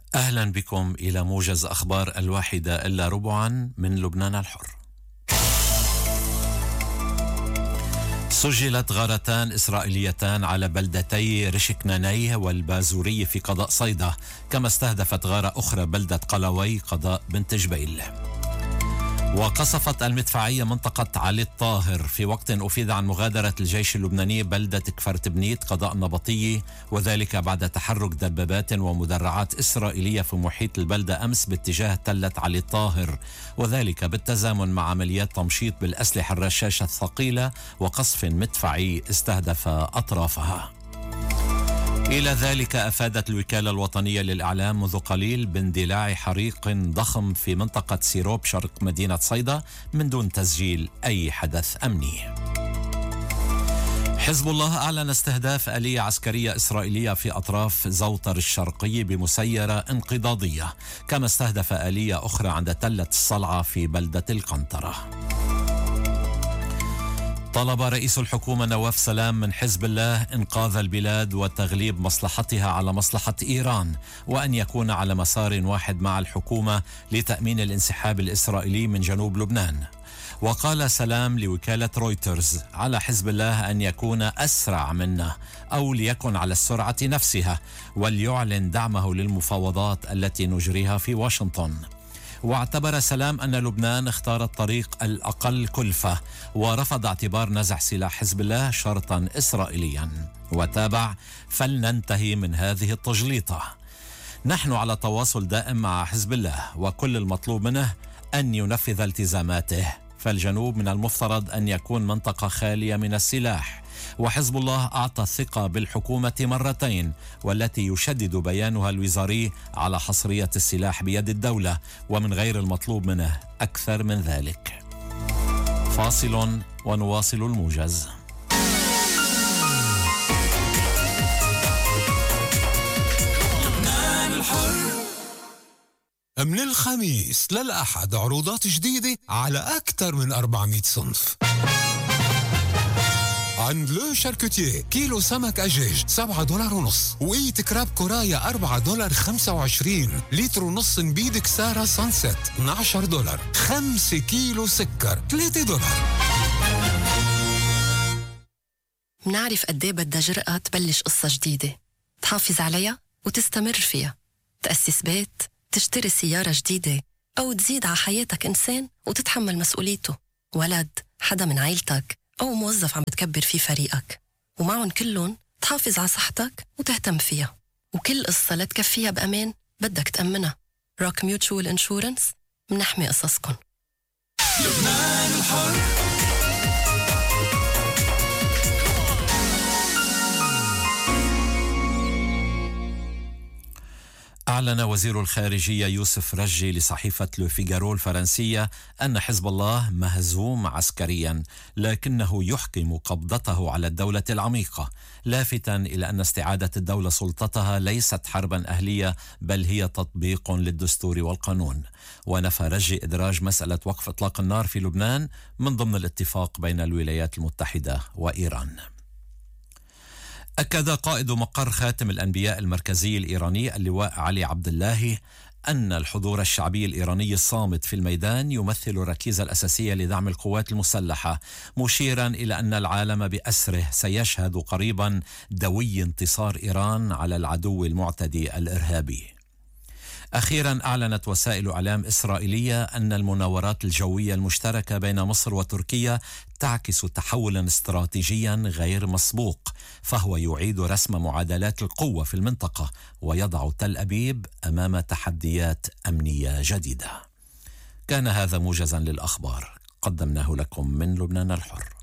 أهلا بكم إلى موجز أخبار 1:01 من لبنان الحر. سجلت غارتان إسرائيليتان على بلدتي رشكناني والبازوري في قضاء صيدا، كما استهدفت غارة أخرى بلدة قلاوي قضاء بنت جبيل. وقصفت المدفعية منطقة علي الطاهر في وقت أفيد عن مغادرة الجيش اللبناني بلدة كفرت بنيت قضاء النبطية، وذلك بعد تحرك دبابات ومدرعات إسرائيلية في محيط البلدة أمس باتجاه تلة علي الطاهر، وذلك بالتزامن مع عمليات تمشيط بالأسلحة الرشاشة الثقيلة وقصف مدفعي استهدف أطرافها. إلى ذلك أفادت الوكالة الوطنية للإعلام منذ قليل باندلاع حريق ضخم في منطقة سيروب شرق مدينة صيدا من دون تسجيل أي حدث أمني. حزب الله أعلن استهداف آلية عسكرية إسرائيلية في أطراف زوطر الشرقي بمسيرة انقضاضية، كما استهدف آلية أخرى عند تلة الصلعة في بلدة القنطرة. طلب رئيس الحكومة نواف سلام من حزب الله إنقاذ البلاد وتغليب مصلحتها على مصلحة إيران، وأن يكون على مسار واحد مع الحكومة لتأمين الانسحاب الإسرائيلي من جنوب لبنان. وقال سلام لوكالة رويترز على حزب الله أن يكون أسرع منا أو ليكن على السرعة نفسها، وليعلن دعمه للمفاوضات التي نجريها في واشنطن. واعتبر سلام أن لبنان اختار الطريق الأقل كلفة، ورفض اعتبار نزع سلاح حزب الله شرطا إسرائيليا، وتابع: فلننتهي من هذه التجليطة. نحن على تواصل دائم مع حزب الله، وكل المطلوب منه أن ينفذ التزاماته، فالجنوب من المفترض أن يكون منطقة خالية من السلاح، وحزب الله أعطى الثقة بالحكومة مرتين، والتي يشدد بيانها الوزاري على حصرية السلاح بيد الدولة، ومن غير المطلوب منه أكثر من ذلك. فاصل ونواصل الموجز. من الخميس للأحد عروضات جديدة على أكثر من 400 صنف. عند لو شاركوتيه كيلو سمك أجاج $7.50، وقيت كراب كورايا $4.25، لتر ونص نبيد كسارة سانسيت $12، 5 كيلو سكر $3. منعرف قديه بدها جرأة تبلش قصة جديدة، تحافظ عليها وتستمر فيها، تأسس بيت، تشتري سيارة جديدة، أو تزيد على حياتك إنسان وتتحمل مسؤوليته، ولد، حدا من عيلتك، أو موظف عم بتكبر فيه فريقك، ومعهم كلهم تحافظ على صحتك وتهتم فيها، وكل قصة لتكفيها بأمان بدك تأمنها. روك ميوتشوال انشورنس، منحمي قصصكن. لبنان الحر. أعلن وزير الخارجية يوسف رجي لصحيفة لو فيغارو الفرنسية أن حزب الله مهزوم عسكريا، لكنه يحكم قبضته على الدولة العميقة، لافتا إلى أن استعادة الدولة سلطتها ليست حربا أهلية، بل هي تطبيق للدستور والقانون. ونفى رجي إدراج مسألة وقف إطلاق النار في لبنان من ضمن الاتفاق بين الولايات المتحدة وإيران. أكد قائد مقر خاتم الأنبياء المركزي الإيراني اللواء علي عبد الله أن الحضور الشعبي الإيراني الصامت في الميدان يمثل الركيزة الأساسية لدعم القوات المسلحة، مشيرا إلى أن العالم بأسره سيشهد قريبا دوي انتصار إيران على العدو المعتدي الإرهابي. أخيرا أعلنت وسائل إعلام إسرائيلية أن المناورات الجوية المشتركة بين مصر وتركيا تعكس تحولا استراتيجيا غير مسبوق، فهو يعيد رسم معادلات القوة في المنطقة ويضع تل أبيب أمام تحديات أمنية جديدة. كان هذا موجزا للأخبار قدمناه لكم من لبنان الحر.